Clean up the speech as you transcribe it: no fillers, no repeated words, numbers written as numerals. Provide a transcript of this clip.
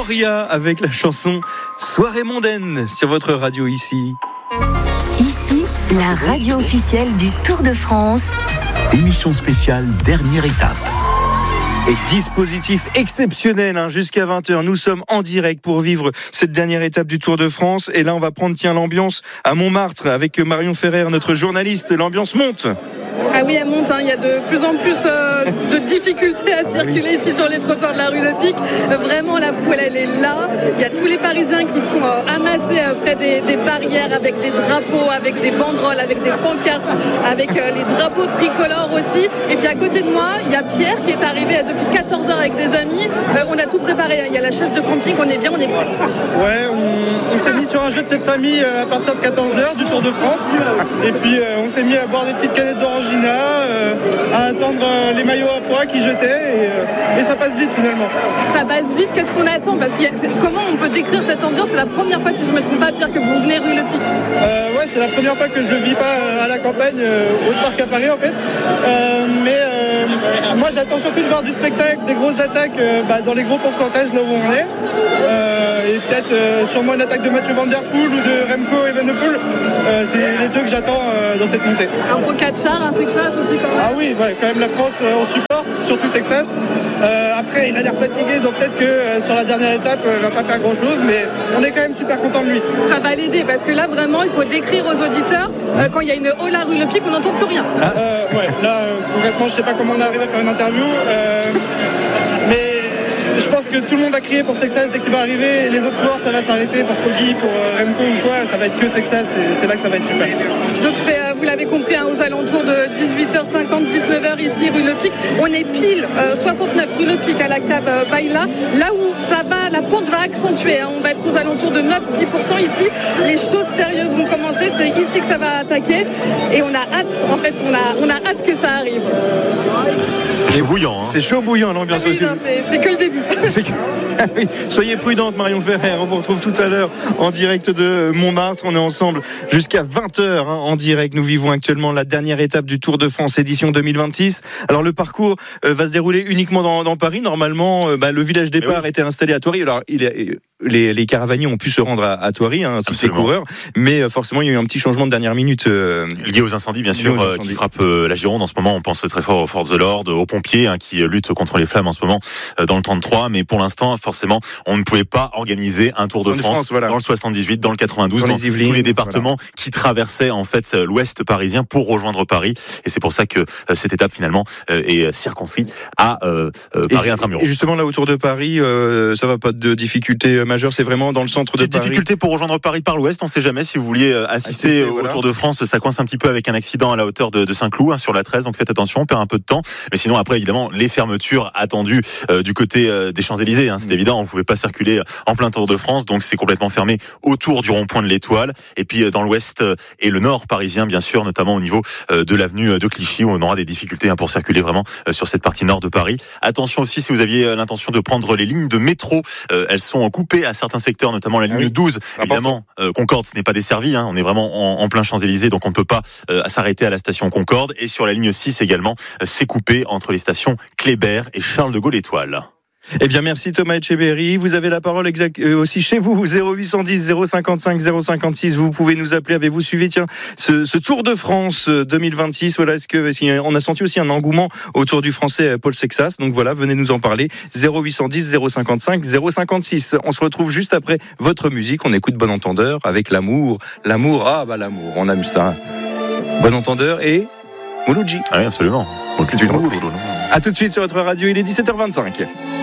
Gloria avec la chanson Soirée mondaine sur votre radio ici. Ici, la radio officielle du Tour de France. Émission spéciale dernière étape. Et dispositif exceptionnel jusqu'à 20h. Nous sommes en direct pour vivre cette dernière étape du Tour de France. Et là, on va prendre l'ambiance à Montmartre avec Marion Ferrer, notre journaliste. L'ambiance monte. Ah oui, elle monte. Il y a de plus en plus de difficultés à circuler ici sur les trottoirs de la rue Le Pic. Vraiment, la foule, elle est là. Il y a tous les Parisiens qui sont amassés près des barrières avec des drapeaux, avec des banderoles, avec des pancartes, avec les drapeaux tricolores aussi. Et puis à côté de moi, il y a Pierre qui est arrivé depuis 14h avec des amis. On a tout préparé. Il y a la chaise de camping, on est bien, on est prêts. Ouais, on s'est mis sur un jeu de cette famille à partir de 14h du Tour de France. Et puis on s'est mis à boire des petites canettes d'orangina, à attendre les maillots à pois qui jetaient et ça passe vite finalement. Ça passe vite, qu'est-ce qu'on attend? Parce que comment on peut décrire cette ambiance? C'est la première fois, si je ne me trompe pas, Pierre, que vous venez rue Le Pic. Ouais, c'est la première fois que je ne le vis pas à la campagne, au parc à Paris en fait. Moi j'attends surtout de voir du spectacle, des grosses attaques dans les gros pourcentages là où on est. Et peut-être sûrement une attaque de Mathieu Van Der Poel ou de Remco Evenepoel. C'est les deux que j'attends dans cette montée. Un gros catchard, un Sexas aussi quand même. Ah oui, ouais, quand même la France on supporte, surtout Sexas. Après il a l'air fatigué, donc peut-être que sur la dernière étape il va pas faire grand chose, mais on est quand même super content de lui. Ça va l'aider parce que là vraiment il faut décrire aux auditeurs quand il y a une haut la rue Le Pic, on n'entend plus rien. Ouais, là concrètement je sais pas comment on arrive à faire une interview, mais je pense que tout le monde a crié pour Sexas dès qu'il va arriver, et les autres coureurs ça va s'arrêter pour Poggi, pour Remco ou quoi, ça va être que Sexas et c'est là que ça va être super. Donc c'est, vous l'avez compris, aux alentours de 18h50, 19h ici rue Le Pic. On est pile 69 rue Le Pic à la cave Baïla, là où ça va, la pente va accentuer. On va être aux alentours de 9-10% ici. Les choses sérieuses vont commencer, c'est ici que ça va attaquer et on a hâte, en fait, on a hâte que ça arrive. C'est chaud bouillant. C'est chaud bouillant l'ambiance aussi. Non, c'est que le début. Oui. Soyez prudente Marion Ferrer, on vous retrouve tout à l'heure en direct de Montmartre. On est ensemble jusqu'à 20h en direct. Nous vivons actuellement la dernière étape du Tour de France édition 2026. Alors le parcours va se dérouler uniquement dans Paris. Normalement, le village départ était installé à Thoiry. Alors les caravaniers ont pu se rendre à Thoiry, tous ces coureurs, mais forcément il y a eu un petit changement de dernière minute lié aux incendies bien sûr qui frappent la Gironde en ce moment. On pense très fort aux forces de l'ordre, aux pompiers qui luttent contre les flammes en ce moment dans le 33, mais pour l'instant forcément on ne pouvait pas organiser un Tour de France dans le 78, dans le 92, dans tous les départements qui traversaient en fait l'ouest parisien pour rejoindre Paris, et c'est pour ça que cette étape finalement est circonscrite à Paris intramuros. Et justement là autour de Paris, ça va pas de difficultés majeures, c'est vraiment dans le centre de Paris. Difficulté pour rejoindre Paris par l'ouest, on ne sait jamais si vous vouliez assister au Tour de France, ça coince un petit peu avec un accident à la hauteur de Saint-Cloud sur la 13, donc faites attention, on perd un peu de temps, mais sinon après évidemment les fermetures attendues du côté des Champs-Élysées, c'est évident, on ne pouvait pas circuler en plein Tour de France, donc c'est complètement fermé autour du rond-point de l'Étoile, et puis dans l'ouest et le nord parisien bien sûr, notamment au niveau de l'avenue de Clichy où on aura des difficultés pour circuler vraiment sur cette partie nord de Paris. Attention aussi si vous aviez l'intention de prendre les lignes de métro, elles sont coupées à certains secteurs, notamment la ligne 12, évidemment Concorde ce n'est pas desservi, on est vraiment en plein Champs-Élysées, donc on ne peut pas s'arrêter à la station Concorde, et sur la ligne 6 également c'est coupé entre les stations Kléber et Charles de Gaulle Étoile. Eh bien, merci Thomas Etcheberry. Vous avez la parole aussi chez vous, 0810 055 056. Vous pouvez nous appeler. Avez-vous suivi, ce Tour de France 2026? Voilà, on a senti aussi un engouement autour du Français Paul Sexas. Donc voilà, venez nous en parler. 0810 055 056. On se retrouve juste après votre musique. On écoute Bon Entendeur avec l'amour. L'amour, l'amour. On aime ça. Bon Entendeur et Mouloudji. Ah oui, absolument. A tout de suite sur votre radio. Il est 17h25.